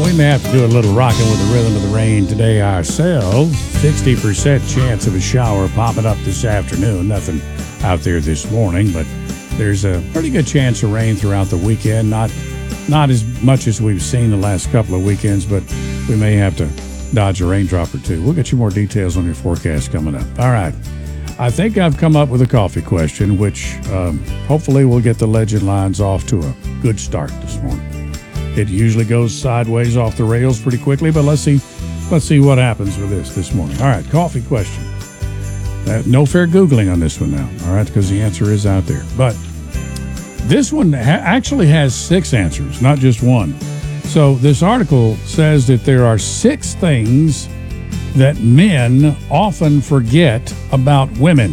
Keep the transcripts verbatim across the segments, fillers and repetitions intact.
we may have to do a little rocking with the rhythm of the rain today ourselves. sixty percent chance of a shower popping up this afternoon. Nothing out there this morning, but there's a pretty good chance of rain throughout the weekend. Not not as much as we've seen the last couple of weekends, but we may have to dodge a raindrop or two. We'll get you more details on your forecast coming up. All right. I think I've come up with a coffee question, which um, hopefully will get the legend lines off to a good start this morning. It usually goes sideways off the rails pretty quickly, but let's see let's see what happens with this this morning. All right, coffee question. Uh, no fair Googling on this one now, all right, because the answer is out there. But this one ha- actually has six answers, not just one. So this article says that there are six things that men often forget about women.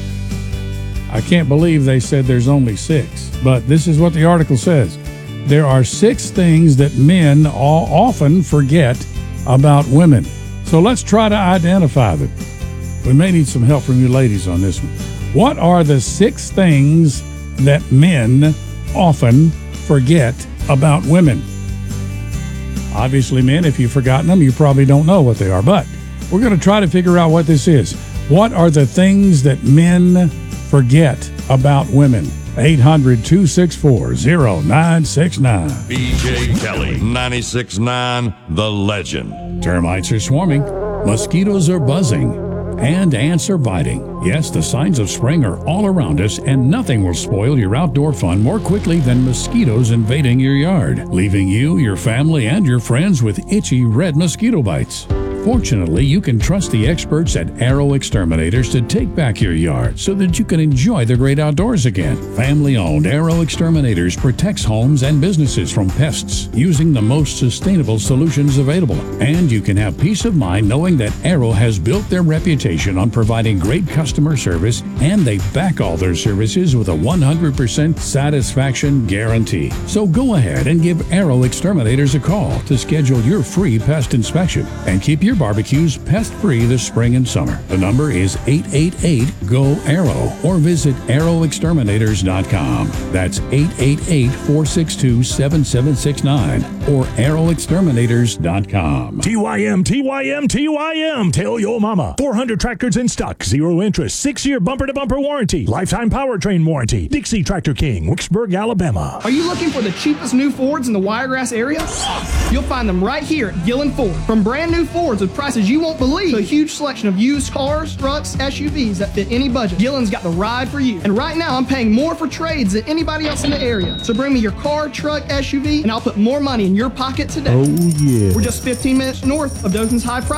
I can't believe they said there's only six, but this is what the article says. There are six things that men all often forget about women. So let's try to identify them. We may need some help from you ladies on this one. What are the six things that men often forget about women? Obviously, men, if you've forgotten them, you probably don't know what they are, but we're going to try to figure out what this is. What are the things that men forget about women? eight hundred, two six four, zero nine six nine. B J Kelly, ninety-six point nine, The Legend. Termites are swarming, mosquitoes are buzzing, and ants are biting. Yes, the signs of spring are all around us, and nothing will spoil your outdoor fun more quickly than mosquitoes invading your yard, leaving you, your family, and your friends with itchy red mosquito bites. Fortunately, you can trust the experts at Arrow Exterminators to take back your yard so that you can enjoy the great outdoors again. Family-owned Arrow Exterminators protects homes and businesses from pests using the most sustainable solutions available. And you can have peace of mind knowing that Arrow has built their reputation on providing great customer service, and they back all their services with a one hundred percent satisfaction guarantee. So go ahead and give Arrow Exterminators a call to schedule your free pest inspection and keep your barbecues pest-free this spring and summer. The number is eight eight eight, G O, ARROW or visit arrow exterminators dot com. That's eight eight eight, four six two, seven seven six nine or arrow exterminators dot com. T Y M, T Y M, T Y M. Tell your mama. four hundred tractors in stock, zero interest, six-year bumper-to-bumper warranty, lifetime powertrain warranty. Dixie Tractor King, Wicksburg, Alabama. Are you looking for the cheapest new Fords in the Wiregrass area? You'll find them right here at Gillen Ford. From brand new Fords with prices you won't believe to a huge selection of used cars, trucks, S U Vs that fit any budget, Gillen's got the ride for you. And right now, I'm paying more for trades than anybody else in the area. So bring me your car, truck, S U V, and I'll put more money in your pocket today. Oh, yeah. We're just fifteen minutes north of Dothan's High Price.